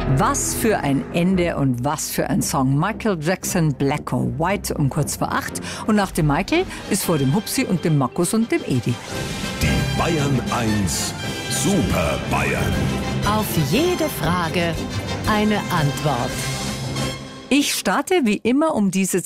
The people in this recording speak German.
Was für ein Ende und was für ein Song. Michael Jackson, Black or White um kurz vor 8. Und nach dem Michael ist vor dem Hupsi und dem Markus und dem Edi. Die Bayern 1 Super Bayern. Auf jede Frage eine Antwort. Ich starte wie immer um diese